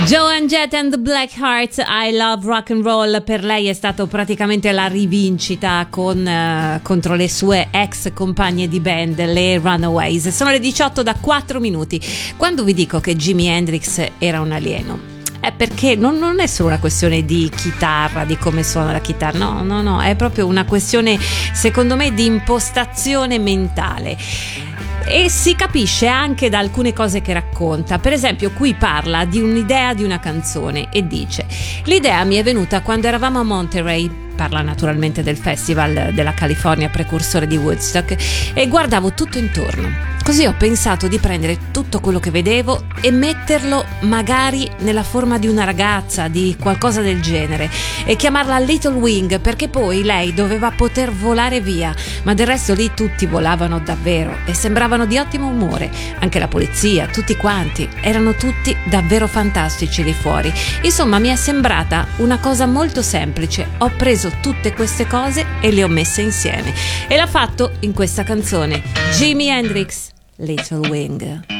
Joan Jett and the Black Hearts, I Love Rock and Roll. Per lei è stato praticamente la rivincita contro le sue ex compagne di band, le Runaways. Sono le 18:04. Quando vi dico che Jimi Hendrix era un alieno, è perché non è solo una questione di chitarra, di come suona la chitarra, no, è proprio una questione, secondo me, di impostazione mentale. E si capisce anche da alcune cose che racconta. Per esempio, qui parla di un'idea di una canzone e dice: l'idea mi è venuta quando eravamo a Monterey, parla naturalmente del festival della California precursore di Woodstock, e guardavo tutto intorno. Così ho pensato di prendere tutto quello che vedevo e metterlo magari nella forma di una ragazza, di qualcosa del genere, e chiamarla Little Wing, perché poi lei doveva poter volare via, ma del resto lì tutti volavano davvero e sembravano di ottimo umore, anche la polizia, tutti quanti, erano tutti davvero fantastici lì fuori. Insomma, mi è sembrata una cosa molto semplice, ho preso tutte queste cose e le ho messe insieme, e l'ha fatto in questa canzone Jimi Hendrix, Little Wing.